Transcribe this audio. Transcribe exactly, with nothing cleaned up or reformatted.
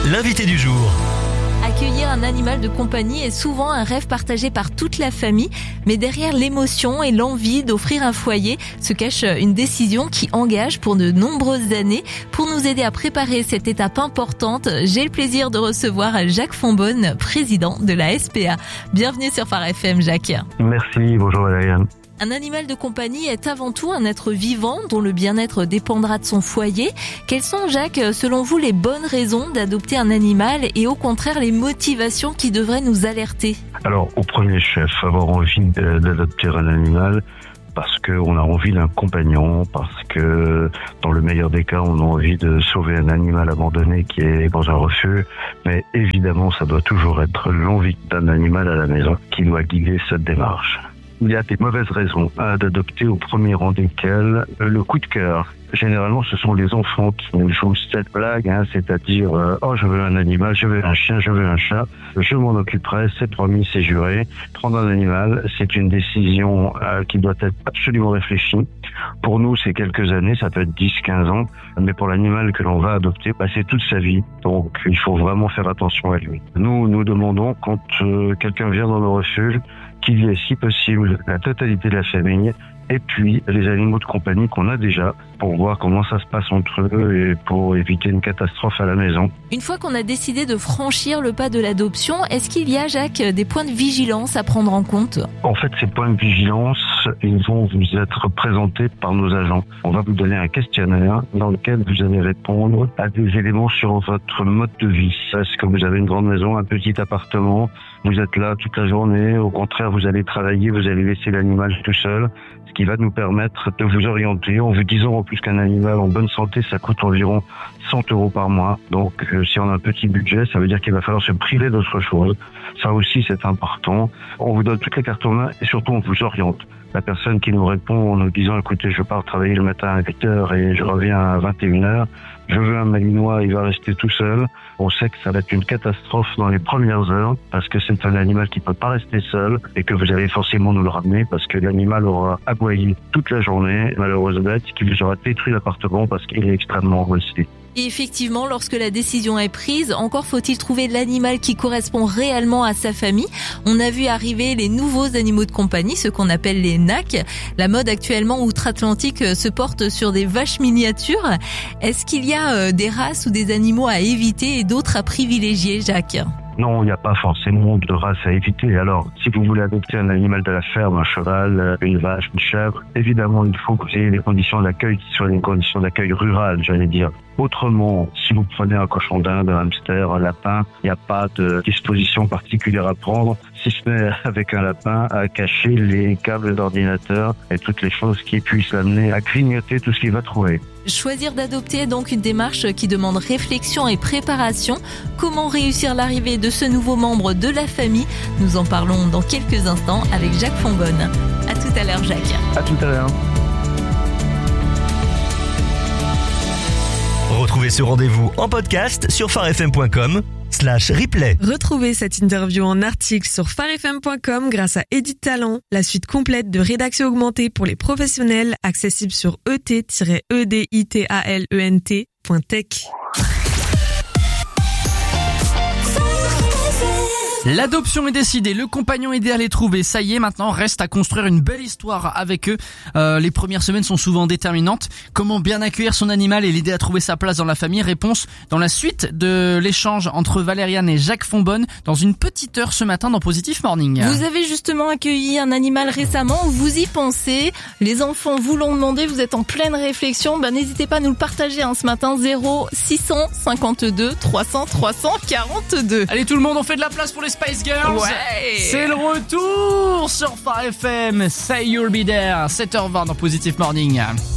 l'invité du jour. Accueillir un animal de compagnie est souvent un rêve partagé par toute la famille, mais derrière l'émotion et l'envie d'offrir un foyer se cache une décision qui engage pour de nombreuses années. Pour nous aider à préparer cette étape importante, j'ai le plaisir de recevoir Jacques Fonbonne, président de la S P A. Bienvenue sur Phare F M, Jacques. Merci, bonjour Valériane. Un animal de compagnie est avant tout un être vivant dont le bien-être dépendra de son foyer. Quelles sont, Jacques, selon vous, les bonnes raisons d'adopter un animal et au contraire les motivations qui devraient nous alerter ? Alors, au premier chef, avoir envie d'adopter un animal parce qu'on a envie d'un compagnon, parce que dans le meilleur des cas, on a envie de sauver un animal abandonné qui est dans un refuge. Mais évidemment, ça doit toujours être l'envie d'un animal à la maison qui doit guider cette démarche. Il y a des mauvaises raisons à d'adopter, au premier rang desquelles le coup de cœur. Généralement, ce sont les enfants qui nous jouent cette blague, hein, c'est-à-dire euh, « Oh, je veux un animal, je veux un chien, je veux un chat, je m'en occuperai, c'est promis, c'est juré ». Prendre un animal, c'est une décision euh, qui doit être absolument réfléchie. Pour nous, c'est quelques années, ça peut être dix, quinze ans, mais pour l'animal que l'on va adopter, bah, c'est toute sa vie. Donc, il faut vraiment faire attention à lui. Nous, nous demandons, quand euh, quelqu'un vient dans nos refuges, qu'il y ait, si possible, la totalité de la famille, et puis les animaux de compagnie qu'on a déjà, pour voir comment ça se passe entre eux et pour éviter une catastrophe à la maison. Une fois qu'on a décidé de franchir le pas de l'adoption, est-ce qu'il y a, Jacques, des points de vigilance à prendre en compte ? En fait, ces points de vigilance, ils vont vous être présentés par nos agents. On va vous donner un questionnaire dans lequel vous allez répondre à des éléments sur votre mode de vie. Est-ce que vous avez une grande maison, un petit appartement ? Vous êtes là toute la journée, au contraire, vous allez travailler, vous allez laisser l'animal tout seul, ce qui va nous permettre de vous orienter en vous disant en plus qu'un animal en bonne santé, ça coûte environ cent euros par mois. Donc, euh, si on a un petit budget, ça veut dire qu'il va falloir se priver d'autre chose. Ça aussi, c'est important. On vous donne toutes les cartes en main et surtout, on vous oriente. La personne qui nous répond en nous disant « Écoutez, je pars travailler le matin à huit heures et je reviens à vingt et une heures. Je veux un malinois, il va rester tout seul. » On sait que ça va être une catastrophe dans les premières heures parce que c'est un animal qui peut pas rester seul et que vous allez forcément nous le ramener parce que l'animal aura aboyé toute la journée, malheureuse bête, qui vous aura détruit l'appartement parce qu'il est extrêmement angoissé. Et effectivement, lorsque la décision est prise, encore faut-il trouver l'animal qui correspond réellement à sa famille. On a vu arriver les nouveaux animaux de compagnie, ceux qu'on appelle les N A C. La mode actuellement outre-Atlantique se porte sur des vaches miniatures. Est-ce qu'il y a des races ou des animaux à éviter et d'autres à privilégier, Jacques ? Non, il n'y a pas forcément de race à éviter. Alors, si vous voulez adopter un animal de la ferme, un cheval, une vache, une chèvre, évidemment, il faut que vous ayez des conditions d'accueil qui soient des conditions d'accueil rurales, j'allais dire. Autrement, si vous prenez un cochon d'Inde, un hamster, un lapin, il n'y a pas de disposition particulière à prendre, si ce n'est avec un lapin à cacher les câbles d'ordinateur et toutes les choses qui puissent l'amener à grignoter tout ce qu'il va trouver. Choisir d'adopter est donc une démarche qui demande réflexion et préparation. Comment réussir l'arrivée de ce nouveau membre de la famille ? Nous en parlons dans quelques instants avec Jacques Fonbonne. À tout à l'heure, Jacques. À tout à l'heure. Retrouvez ce rendez-vous en podcast sur pharefm point com slash replay. Retrouvez cette interview en article sur pharefm point com grâce à Edit Talent, la suite complète de rédaction augmentée pour les professionnels, accessible sur e t tiret e d i t a l e n t point tech. L'adoption est décidée, le compagnon idéal est trouvé, ça y est, maintenant reste à construire une belle histoire avec eux. Euh, les premières semaines sont souvent déterminantes. Comment bien accueillir son animal et l'aider à trouver sa place dans la famille ? Réponse dans la suite de l'échange entre Valériane et Jacques Fonbonne dans une petite heure ce matin dans Positive Morning. Vous avez justement accueilli un animal récemment, vous y pensez, les enfants vous l'ont demandé, vous êtes en pleine réflexion, ben n'hésitez pas à nous le partager hein, ce matin, zéro six cent cinquante-deux trois cents trois cent quarante-deux. Allez tout le monde, on fait de la place pour les Spice Girls. Ouais. C'est le retour sur Phare F M. Say You'll Be There. sept heures vingt dans Positive Morning.